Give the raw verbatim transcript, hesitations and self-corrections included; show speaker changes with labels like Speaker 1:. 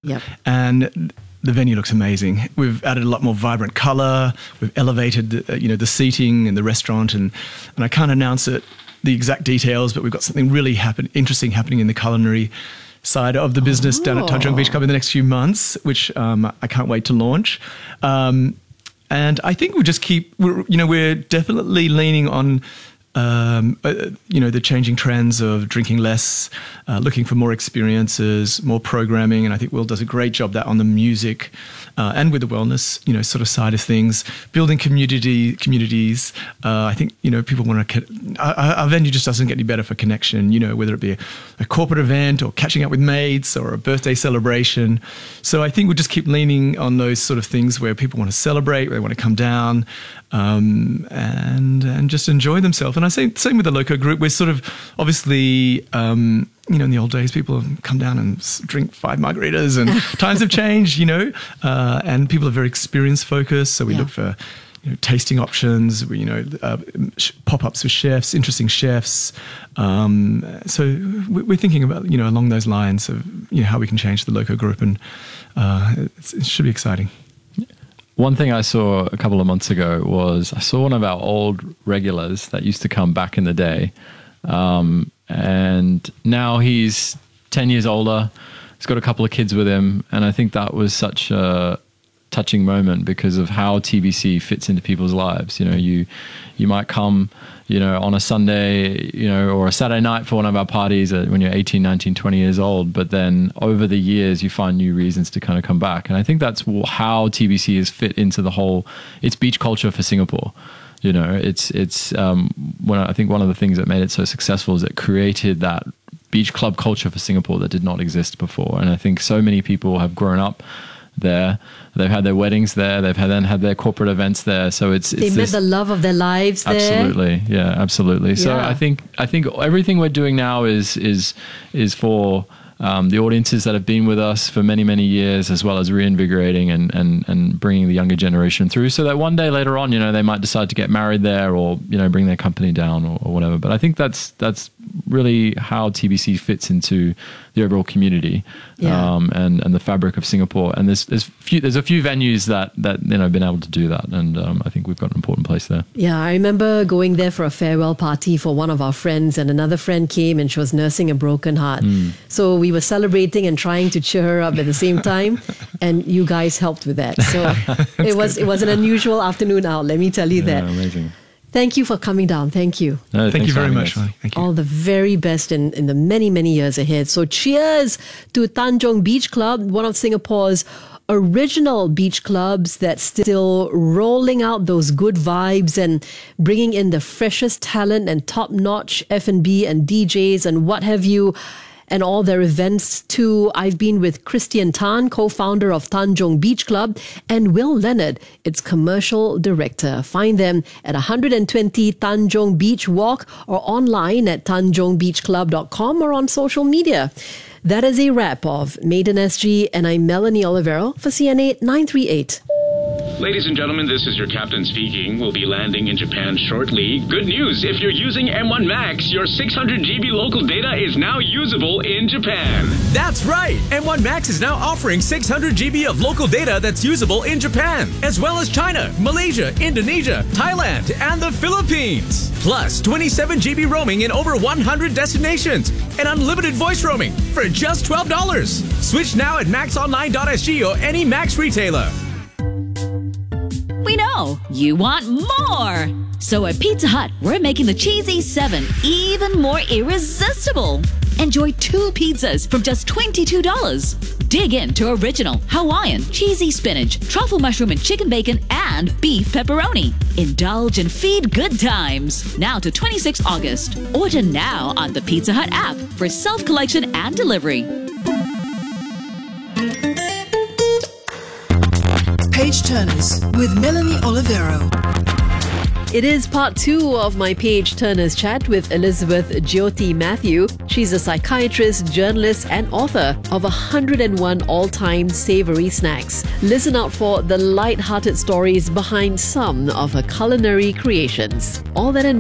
Speaker 1: Yep.
Speaker 2: And the venue looks amazing. We've added a lot more vibrant color. We've elevated, the, uh, you know, the seating in the restaurant, and and I can't announce it, the exact details, but we've got something really happen, interesting happening in the culinary side of the business oh. down at Tanjong Beach Club in the next few months, which um, I can't wait to launch. Um, and I think we'll just keep, we're, you know, we're definitely leaning on. Um, uh, you know, the changing trends of drinking less, uh, looking for more experiences, more programming, and I think Will does a great job that on the music uh, and with the wellness, you know, sort of side of things, building community communities. Uh, I think, you know, people want to. Our, our venue just doesn't get any better for connection. You know, whether it be a, a corporate event or catching up with mates or a birthday celebration. So I think we'll just keep leaning on those sort of things where people want to celebrate, they want to come down. Um, and and just enjoy themselves. And I say same with the Loco group. We're sort of obviously, um, you know, in the old days, people have come down and drink five margaritas, and times have changed, you know, uh, and people are very experience focused. So we yeah. look for, you know, tasting options, you know, uh, pop-ups with chefs, interesting chefs. Um, so we're thinking about, you know, along those lines of, you know, how we can change the Loco group, and uh, it's, it should be exciting.
Speaker 3: One thing I saw a couple of months ago was I saw one of our old regulars that used to come back in the day. Um, and now he's ten years older. He's got a couple of kids with him. And I think that was such a touching moment because of how T B C fits into people's lives. You know, you, you might come, you know, on a Sunday, you know, or a Saturday night for one of our parties when you're eighteen, nineteen, twenty years old. But then over the years, you find new reasons to kind of come back. And I think that's how T B C has fit into the whole, it's beach culture for Singapore. You know, it's, it's, um, when I think one of the things that made it so successful is it created that beach club culture for Singapore that did not exist before. And I think so many people have grown up there. They've had their weddings there. They've had, then had their corporate events there. So it's, it's
Speaker 1: they met
Speaker 3: this,
Speaker 1: the love of their lives there.
Speaker 3: Absolutely, yeah, absolutely. Yeah. So I think I think everything we're doing now is is is for um, the audiences that have been with us for many many years, as well as reinvigorating and and and bringing the younger generation through, so that one day later on, you know, they might decide to get married there, or, you know, bring their company down, or, or whatever. But I think that's that's really how T B C fits into the overall community, yeah. um, and and the fabric of Singapore. And there's there's few there's a few venues that that you know have been able to do that, and um, I think we've got an important place there.
Speaker 1: Yeah, I remember going there for a farewell party for one of our friends, and another friend came and she was nursing a broken heart. Mm. So we were celebrating and trying to cheer her up at the same time, and you guys helped with that. So it was good. It was an unusual afternoon out. Let me tell you
Speaker 3: yeah,
Speaker 1: that.
Speaker 3: Amazing.
Speaker 1: Thank you for coming down. Thank you.
Speaker 3: No,
Speaker 2: Thank you very much, Ronnie. Thank you.
Speaker 1: All the very best in, in the many, many years ahead. So cheers to Tanjong Beach Club, one of Singapore's original beach clubs that's still rolling out those good vibes and bringing in the freshest talent and top-notch F and B and D Js and what have you, and all their events too. I've been with Christian Tan, co-founder of Tanjong Beach Club, and Will Leonard, its commercial director. Find them at one twenty Tanjong Beach Walk or online at tanjong beach club dot com or on social media. That is a wrap of Maiden S G, and I'm Melanie Olivero for C N A nine three eight.
Speaker 4: Ladies and gentlemen, this is your captain speaking. We'll be landing in Japan shortly. Good news, if you're using M one Max, your six hundred G B local data is now usable in Japan.
Speaker 5: That's right! M one Max is now offering six hundred G B of local data that's usable in Japan, as well as China, Malaysia, Indonesia, Thailand, and the Philippines. Plus, twenty-seven G B roaming in over one hundred destinations, and unlimited voice roaming for just twelve dollars. Switch now at max online dot s g or any Max retailer.
Speaker 6: We know you want more. So at Pizza Hut, we're making the Cheesy seven even more irresistible. Enjoy two pizzas from just twenty-two dollars. Dig into original, Hawaiian, cheesy spinach, truffle mushroom and chicken bacon, and beef pepperoni. Indulge and feed good times. Now to twenty-sixth August. Order now on the Pizza Hut app for self-collection and delivery.
Speaker 7: Page Turners with Melanie Olivero.
Speaker 1: It is part two of my Page Turners chat with Elizabeth Jyoti Matthew. She's a psychiatrist, journalist, and author of one hundred one all-time savory snacks. Listen out for the light-hearted stories behind some of her culinary creations. All that and